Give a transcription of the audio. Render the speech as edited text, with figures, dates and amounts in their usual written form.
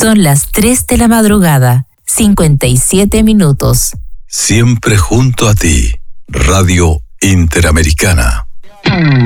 Son las 3 de la madrugada, 57 minutos. Siempre junto a ti, Radio Interamericana.